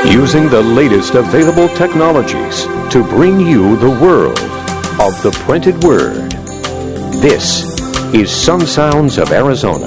Using the latest available technologies to bring you the world of the printed word. This is Sun Sounds of Arizona.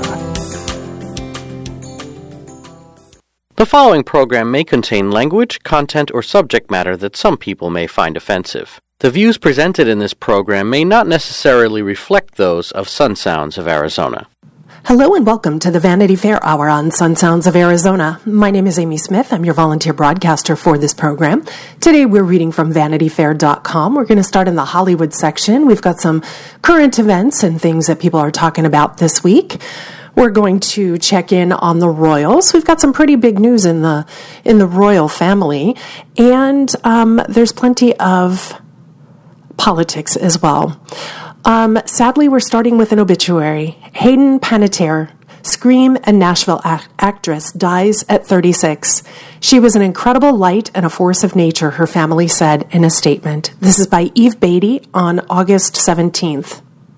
The following program may contain language, content, or subject matter that some people may find offensive. The views presented in this program may not necessarily reflect those of Sun Sounds of Arizona. Hello and welcome to the Vanity Fair Hour on Sun Sounds of Arizona. My name is Amy Smith. I'm your volunteer broadcaster for this program. Today we're reading from VanityFair.com. We're going to start in the Hollywood section. We've got some current events and things that people are talking about this week. We're going to check in on the royals. We've got some pretty big news in the royal family, and there's plenty of politics as well. Sadly, we're starting with an obituary. Hayden Panettiere, Scream and Nashville actress, dies at 36. She was an incredible light and a force of nature, her family said in a statement. This is by Eve Beatty on August 17th.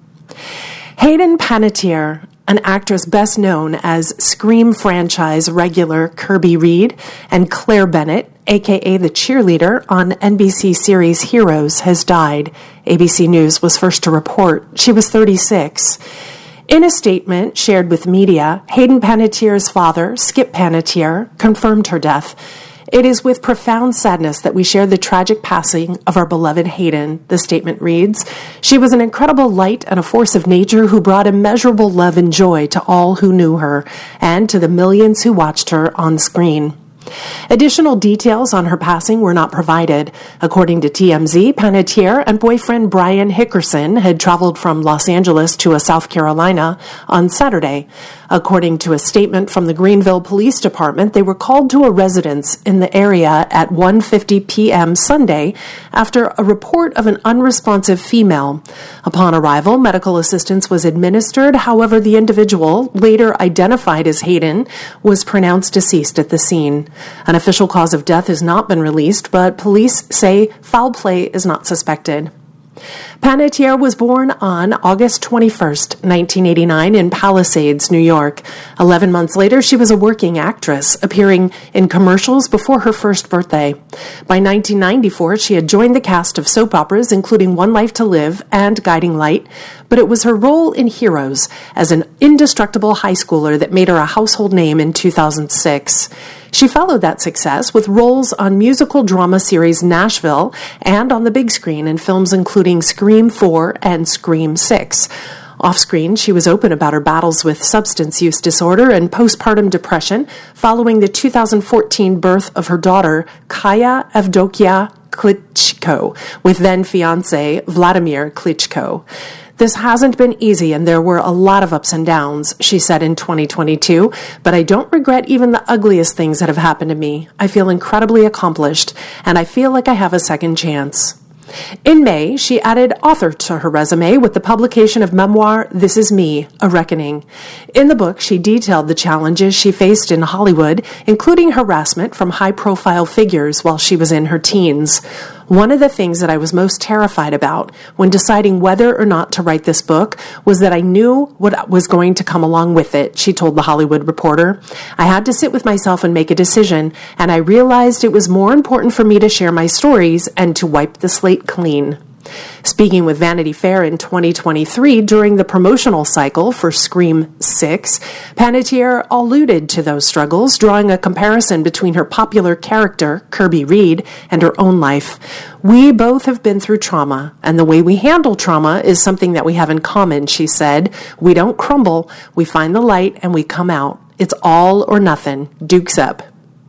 Hayden Panettiere, an actress best known as Scream franchise regular Kirby Reed and Claire Bennett, a.k.a. the cheerleader on NBC series Heroes, has died. ABC News was first to report. She was 36. In a statement shared with media, Hayden Panettiere's father, Skip Panettiere, confirmed her death. It is with profound sadness that we share the tragic passing of our beloved Hayden, the statement reads. She was an incredible light and a force of nature who brought immeasurable love and joy to all who knew her and to the millions who watched her on screen. Additional details on her passing were not provided. According to TMZ, Panettiere and boyfriend Brian Hickerson had traveled from Los Angeles to South Carolina on Saturday. According to a statement from the Greenville Police Department, they were called to a residence in the area at 1:50 p.m. Sunday after a report of an unresponsive female. Upon arrival, medical assistance was administered. However, the individual, later identified as Hayden, was pronounced deceased at the scene. An official cause of death has not been released, but police say foul play is not suspected. Panettiere was born on August 21st, 1989 in Palisades, New York. 11 months later, she was a working actress, appearing in commercials before her first birthday. By 1994, she had joined the cast of soap operas, including One Life to Live and Guiding Light, but it was her role in Heroes as an indestructible high schooler that made her a household name in 2006. She followed that success with roles on musical drama series Nashville and on the big screen in films including Scream 4 and Scream 6. Off-screen, she was open about her battles with substance use disorder and postpartum depression following the 2014 birth of her daughter, Kaya Evdokia Klitschko, with then-fiancé Vladimir Klitschko. This hasn't been easy, and there were a lot of ups and downs, she said in 2022, but I don't regret even the ugliest things that have happened to me. I feel incredibly accomplished, and I feel like I have a second chance. In May, she added author to her resume with the publication of memoir This Is Me, A Reckoning. In the book, she detailed the challenges she faced in Hollywood, including harassment from high-profile figures while she was in her teens. One of the things that I was most terrified about when deciding whether or not to write this book was that I knew what was going to come along with it, she told The Hollywood Reporter. I had to sit with myself and make a decision, and I realized it was more important for me to share my stories and to wipe the slate clean. Speaking with Vanity Fair in 2023 during the promotional cycle for Scream 6, Panettiere alluded to those struggles, drawing a comparison between her popular character, Kirby Reed, and her own life. We both have been through trauma, and the way we handle trauma is something that we have in common, she said. We don't crumble, we find the light, and we come out. It's all or nothing. Dukes up.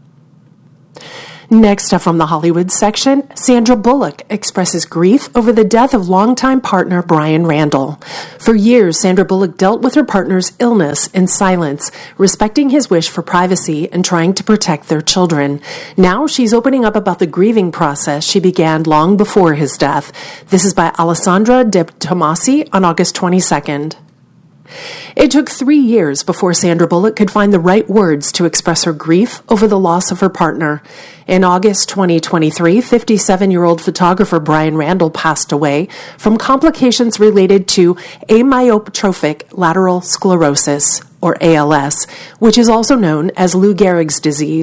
Next up from the Hollywood section, Sandra Bullock expresses grief over the death of longtime partner Brian Randall. For years, Sandra Bullock dealt with her partner's illness in silence, respecting his wish for privacy and trying to protect their children. Now she's opening up about the grieving process she began long before his death. This is by Alessandra De Tomasi on August 22nd. It took 3 years before Sandra Bullock could find the right words to express her grief over the loss of her partner. In August 2023, 57-year-old photographer Brian Randall passed away from complications related to amyotrophic lateral sclerosis, or ALS, which is also known as Lou Gehrig's disease.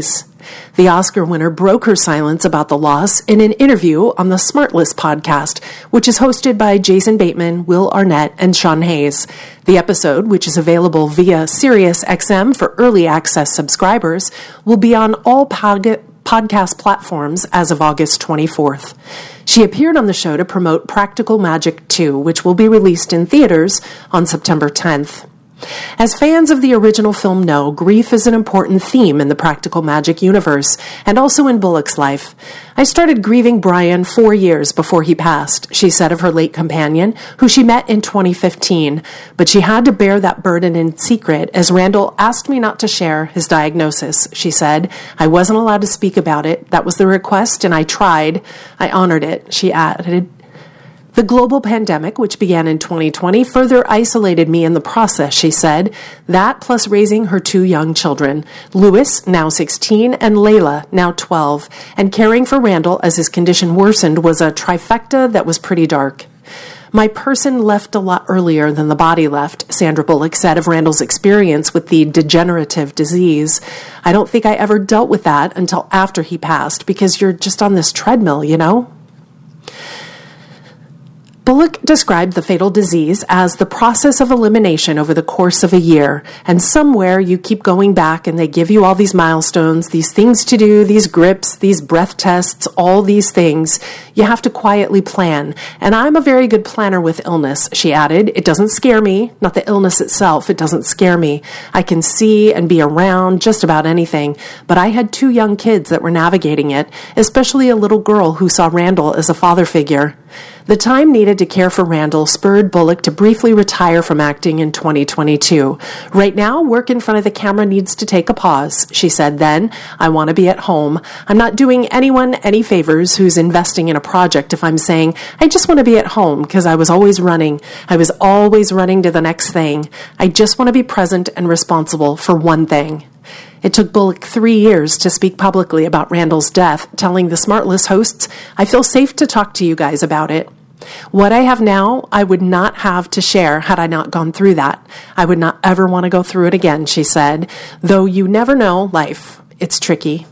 The Oscar winner broke her silence about the loss in an interview on the Smartless podcast, which is hosted by Jason Bateman, Will Arnett, and Sean Hayes. The episode, which is available via SiriusXM for early access subscribers, will be on all podcast platforms as of August 24th. She appeared on the show to promote Practical Magic 2, which will be released in theaters on September 10th. As fans of the original film know, grief is an important theme in the Practical Magic universe, and also in Bullock's life. I started grieving Brian 4 years before he passed, she said of her late companion, who she met in 2015, but she had to bear that burden in secret as Randall asked me not to share his diagnosis, she said. I wasn't allowed to speak about it. That was the request, and I tried. I honored it, she added. The global pandemic, which began in 2020, further isolated me in the process, she said. That plus raising her 2 young children, Louis, now 16, and Layla, now 12, and caring for Randall as his condition worsened was a trifecta that was pretty dark. My person left a lot earlier than the body left, Sandra Bullock said of Randall's experience with the degenerative disease. I don't think I ever dealt with that until after he passed, because you're just on this treadmill, you know? Bullock described the fatal disease as the process of elimination over the course of a year, and somewhere you keep going back and they give you all these milestones, these things to do, these grips, these breath tests, all these things. You have to quietly plan, and I'm a very good planner with illness, she added. It doesn't scare me, not the illness itself, it doesn't scare me. I can see and be around just about anything, but I had 2 young kids that were navigating it, especially a little girl who saw Randall as a father figure. The time needed to care for Randall spurred Bullock to briefly retire from acting in 2022. Right now, work in front of the camera needs to take a pause, she said then. I want to be at home. I'm not doing anyone any favors who's investing in a project if I'm saying, I just want to be at home because I was always running. I was always running to the next thing. I just want to be present and responsible for one thing. It took Bullock 3 years to speak publicly about Randall's death, telling the Smartless hosts, I feel safe to talk to you guys about it. What I have now, I would not have to share had I not gone through that. I would not ever want to go through it again, she said. Though you never know, life. It's tricky.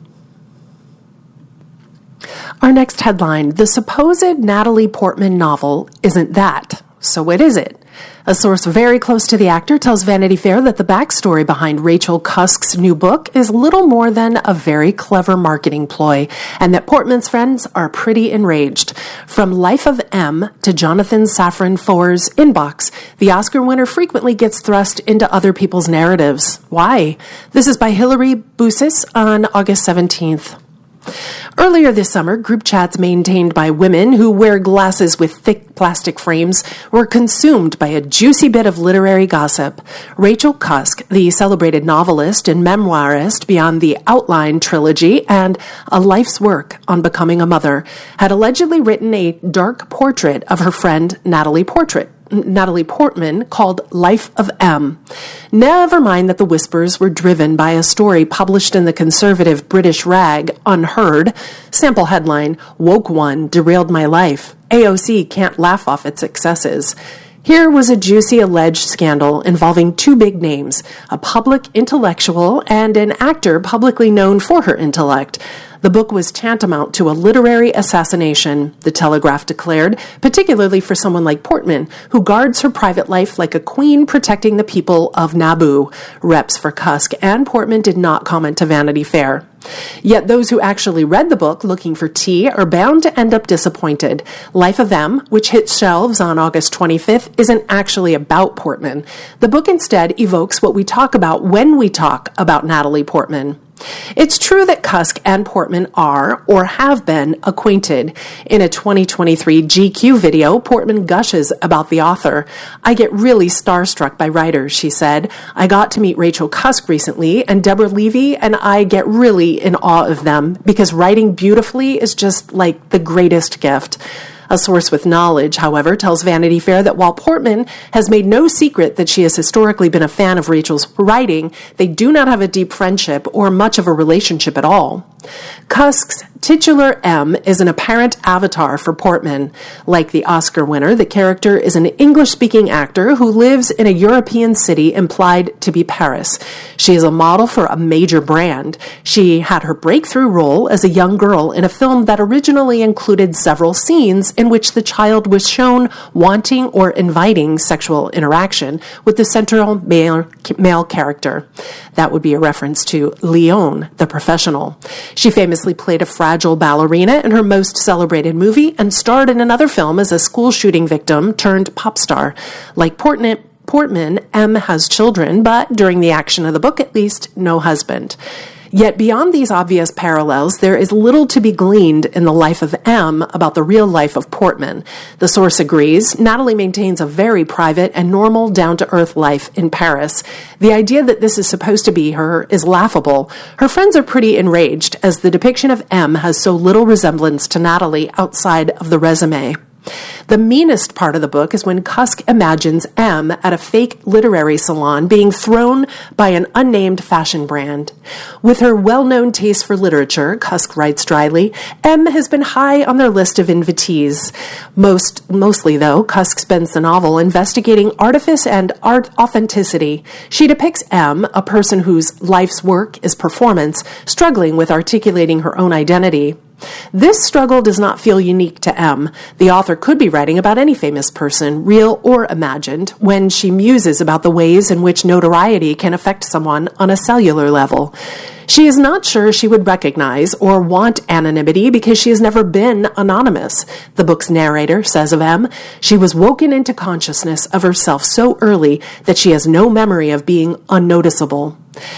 Our next headline, the supposed Natalie Portman novel isn't that. So what is it? A source very close to the actor tells Vanity Fair that the backstory behind Rachel Cusk's new book is little more than a very clever marketing ploy, and that Portman's friends are pretty enraged. From Life of M to Jonathan Safran Foer's inbox, the Oscar winner frequently gets thrust into other people's narratives. Why? This is by Hilary Busis on August 17th. Earlier this summer, group chats maintained by women who wear glasses with thick plastic frames were consumed by a juicy bit of literary gossip. Rachel Cusk, the celebrated novelist and memoirist beyond the Outline trilogy and A Life's Work on Becoming a Mother, had allegedly written a dark portrait of her friend Natalie Portman called Life of M. Never mind that the whispers were driven by a story published in the conservative British rag Unheard. Sample headline, Woke One Derailed My Life. AOC can't laugh off its successes. Here was a juicy alleged scandal involving 2 big names, a public intellectual and an actor publicly known for her intellect. The book was tantamount to a literary assassination, The Telegraph declared, particularly for someone like Portman, who guards her private life like a queen protecting the people of Naboo. Reps for Cusk and Portman did not comment to Vanity Fair. Yet those who actually read the book looking for tea are bound to end up disappointed. Life of M, which hit shelves on August 25th, isn't actually about Portman. The book instead evokes what we talk about when we talk about Natalie Portman. It's true that Cusk and Portman are, or have been, acquainted. In a 2023 GQ video, Portman gushes about the author. I get really starstruck by writers, she said. I got to meet Rachel Cusk recently, and Deborah Levy, and I get really in awe of them, because writing beautifully is just like the greatest gift. A source with knowledge, however, tells Vanity Fair that while Portman has made no secret that she has historically been a fan of Rachel's writing, they do not have a deep friendship or much of a relationship at all. Cusk's Titular M is an apparent avatar for Portman. Like the Oscar winner, the character is an English-speaking actor who lives in a European city implied to be Paris. She is a model for a major brand. She had her breakthrough role as a young girl in a film that originally included several scenes in which the child was shown wanting or inviting sexual interaction with the central male character. That would be a reference to Leon, the Professional. She famously played a fragile ballerina in her most celebrated movie and starred in another film as a school shooting victim turned pop star. Like Portman, M has children, but during the action of the book at least, no husband. Yet beyond these obvious parallels, there is little to be gleaned in the life of M about the real life of Portman. The source agrees. Natalie maintains a very private and normal, down-to-earth life in Paris. The idea that this is supposed to be her is laughable. Her friends are pretty enraged, as the depiction of M has so little resemblance to Natalie outside of the resume. The meanest part of the book is when Cusk imagines M at a fake literary salon being thrown by an unnamed fashion brand. With her well-known taste for literature, Cusk writes dryly, M has been high on their list of invitees. Mostly, though, Cusk spends the novel investigating artifice and art authenticity. She depicts M, a person whose life's work is performance, struggling with articulating her own identity. This struggle does not feel unique to M. The author could be writing about any famous person, real or imagined, when she muses about the ways in which notoriety can affect someone on a cellular level. She is not sure she would recognize or want anonymity because she has never been anonymous. The book's narrator says of M, she was woken into consciousness of herself so early that she has no memory of being unnoticeable.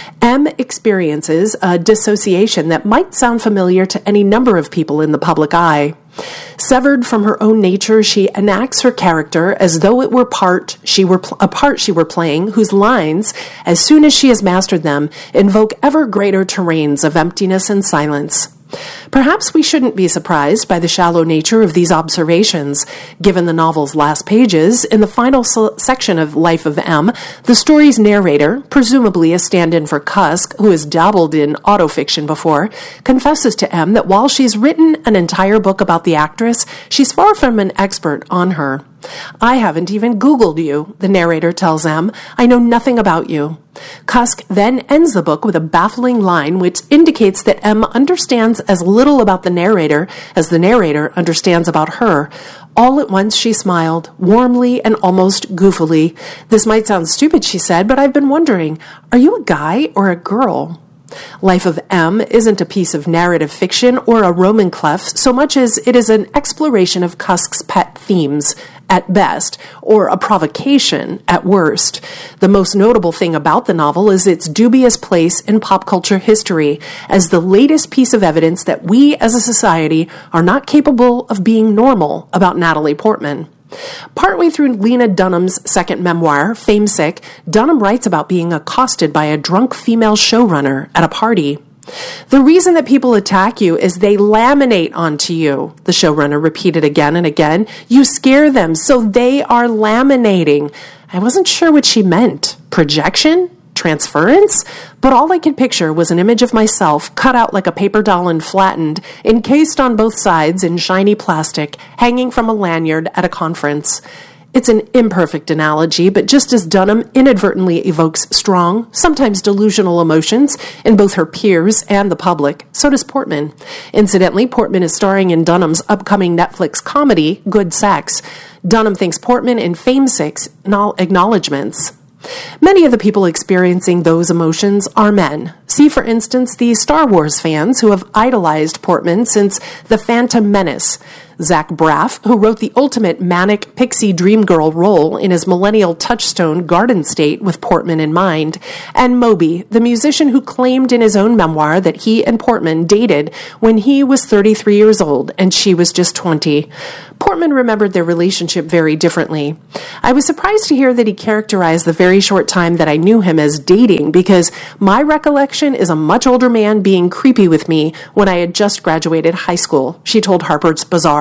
M experiences a dissociation that might sound familiar to any number of people in the public eye. Severed from her own nature, she enacts her character as though it were a part she were playing, whose lines, as soon as she has mastered them, invoke ever greater terrains of emptiness and silence. Perhaps we shouldn't be surprised by the shallow nature of these observations. Given the novel's last pages, in the final section of Life of M, the story's narrator, presumably a stand-in for Cusk, who has dabbled in autofiction before, confesses to M that while she's written an entire book about the actress, she's far from an expert on her. I haven't even Googled you, the narrator tells M. I know nothing about you. Cusk then ends the book with a baffling line which indicates that M understands as little about the narrator as the narrator understands about her. All at once she smiled, warmly and almost goofily. This might sound stupid, she said, but I've been wondering, are you a guy or a girl? Life of M isn't a piece of narrative fiction or a Roman clef so much as it is an exploration of Cusk's pet themes, at best, or a provocation at worst. The most notable thing about the novel is its dubious place in pop culture history as the latest piece of evidence that we as a society are not capable of being normal about Natalie Portman. Partway through Lena Dunham's second memoir, Famesick, Dunham writes about being accosted by a drunk female showrunner at a party. The reason that people attack you is they laminate onto you, the showrunner repeated again and again. You scare them, so they are laminating. I wasn't sure what she meant. Projection? Transference? But all I could picture was an image of myself cut out like a paper doll and flattened, encased on both sides in shiny plastic, hanging from a lanyard at a conference. It's an imperfect analogy, but just as Dunham inadvertently evokes strong, sometimes delusional emotions in both her peers and the public, so does Portman. Incidentally, Portman is starring in Dunham's upcoming Netflix comedy, Good Sex. Dunham thanks Portman in Famesick's acknowledgments. Many of the people experiencing those emotions are men. See, for instance, the Star Wars fans who have idolized Portman since The Phantom Menace. Zach Braff, who wrote the ultimate manic pixie dream girl role in his millennial touchstone Garden State with Portman in mind, and Moby, the musician who claimed in his own memoir that he and Portman dated when he was 33 years old and she was just 20. Portman remembered their relationship very differently. I was surprised to hear that he characterized the very short time that I knew him as dating because my recollection is a much older man being creepy with me when I had just graduated high school, she told Harper's Bazaar.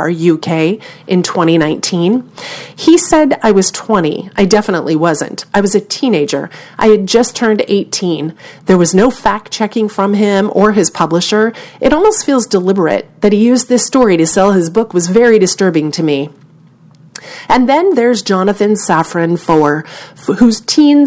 Star UK in 2019. He said I was 20. I definitely wasn't. I was a teenager. I had just turned 18. There was no fact-checking from him or his publisher. It almost feels deliberate. That he used this story to sell his book was very disturbing to me. And then there's Jonathan Safran Foer, whose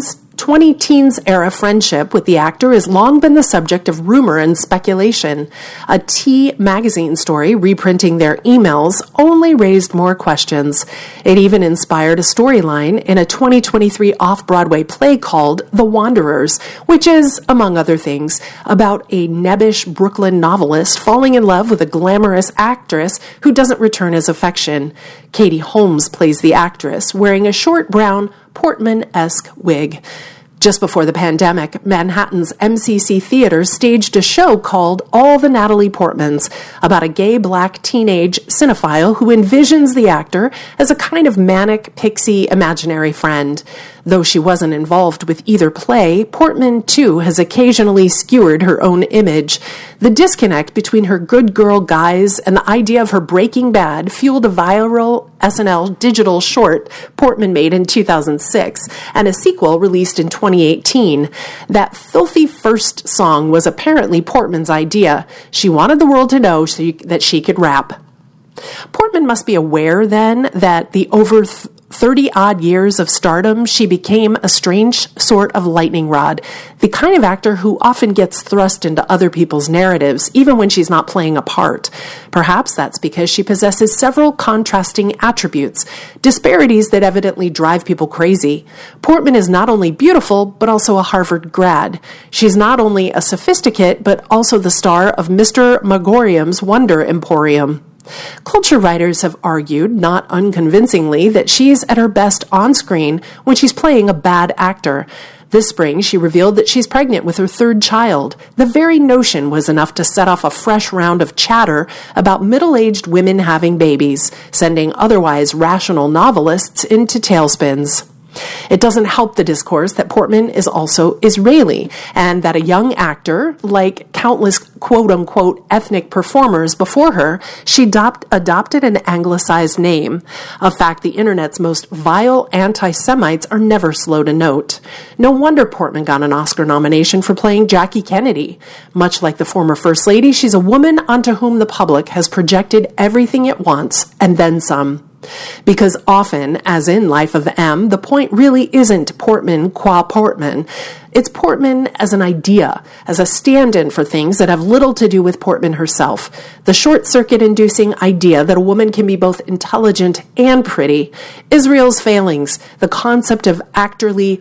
20-teens era friendship with the actor has long been the subject of rumor and speculation. A T magazine story reprinting their emails only raised more questions. It even inspired a storyline in a 2023 off-Broadway play called The Wanderers, which is, among other things, about a nebbish Brooklyn novelist falling in love with a glamorous actress who doesn't return his affection. Katie Holmes plays the actress, wearing a short brown Portman-esque wig. Just before the pandemic, Manhattan's MCC Theaters staged a show called All the Natalie Portmans, about a gay black teenage cinephile who envisions the actor as a kind of manic pixie imaginary friend. Though she wasn't involved with either play, Portman, too, has occasionally skewered her own image. The disconnect between her good girl guise and the idea of her Breaking Bad fueled a viral SNL digital short Portman made in 2006 and a sequel released in 2018. That filthy first song was apparently Portman's idea. She wanted the world to know that she could rap. Portman must be aware, then, that the over 30-odd years of stardom, she became a strange sort of lightning rod, the kind of actor who often gets thrust into other people's narratives, even when she's not playing a part. Perhaps that's because she possesses several contrasting attributes, disparities that evidently drive people crazy. Portman is not only beautiful, but also a Harvard grad. She's not only a sophisticate, but also the star of Mr. Magorium's Wonder Emporium. Culture writers have argued, not unconvincingly, that she's at her best on screen when she's playing a bad actor. This spring, she revealed that she's pregnant with her third child. The very notion was enough to set off a fresh round of chatter about middle-aged women having babies, sending otherwise rational novelists into tailspins. It doesn't help the discourse that Portman is also Israeli, and that a young actor, like countless quote-unquote ethnic performers before her, she adopted an anglicized name, a fact the internet's most vile anti-Semites are never slow to note. No wonder Portman got an Oscar nomination for playing Jackie Kennedy. Much like the former First Lady, she's a woman onto whom the public has projected everything it wants, and then some. Because often, as in Life of M, the point really isn't Portman qua Portman. It's Portman as an idea, as a stand-in for things that have little to do with Portman herself. The short-circuit-inducing idea that a woman can be both intelligent and pretty. Israel's failings, the concept of actorly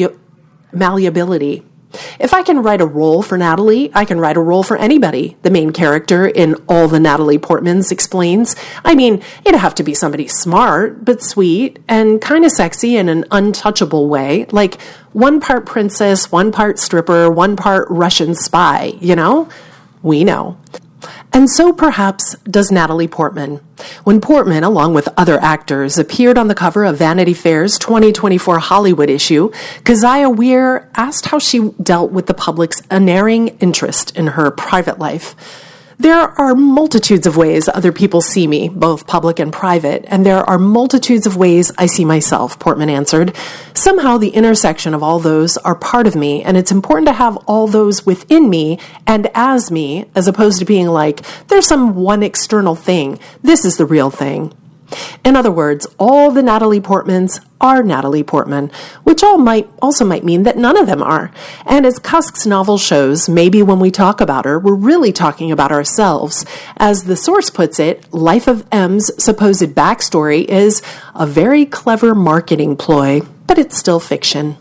malleability. If I can write a role for Natalie, I can write a role for anybody, the main character in All the Natalie Portmans explains. I mean, it'd have to be somebody smart, but sweet, and kind of sexy in an untouchable way, like one part princess, one part stripper, one part Russian spy, you know? We know. And so perhaps does Natalie Portman. When Portman, along with other actors, appeared on the cover of Vanity Fair's 2024 Hollywood issue, Keziah Weir asked how she dealt with the public's unerring interest in her private life. There are multitudes of ways other people see me, both public and private, and there are multitudes of ways I see myself, Portman answered. Somehow the intersection of all those are part of me, and it's important to have all those within me and as me, as opposed to being like, there's some one external thing. This is the real thing. In other words, all the Natalie Portmans are Natalie Portman, which also might mean that none of them are. And as Cusk's novel shows, maybe when we talk about her, we're really talking about ourselves. As the source puts it, Life of M's supposed backstory is a very clever marketing ploy, but it's still fiction.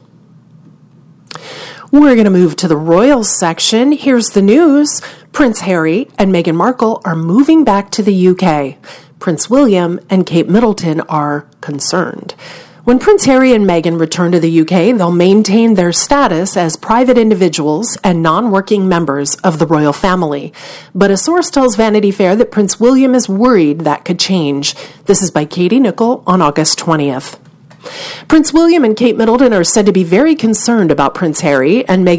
We're going to move to the royals section. Here's the news. Prince Harry and Meghan Markle are moving back to the UK. Prince William and Kate Middleton are concerned. When Prince Harry and Meghan return to the UK, they'll maintain their status as private individuals and non-working members of the royal family. But a source tells Vanity Fair that Prince William is worried that could change. This is by Katie Nichol on August 20th. Prince William and Kate Middleton are said to be very concerned about Prince Harry and Meghan